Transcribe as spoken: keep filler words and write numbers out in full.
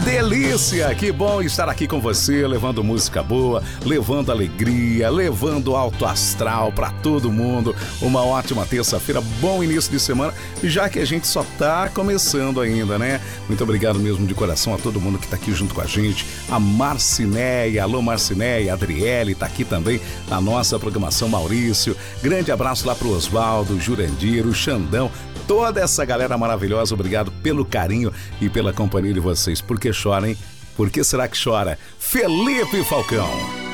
delícia! Que bom estar aqui com você, levando música boa, levando alegria, levando alto astral pra todo mundo. Uma ótima terça-feira, bom início de semana, já que a gente só tá começando ainda, né? Muito obrigado mesmo de coração a todo mundo que tá aqui junto com a gente. A Marcinéia, alô Marcinéia, a Adriele tá aqui também na nossa programação, Maurício. Grande abraço lá pro Osvaldo, Jurandir, o Xandão, toda essa galera maravilhosa. Obrigado pelo carinho e pela companhia de vocês. Por que chora, hein? Por que será que chora? Felipe Falcão.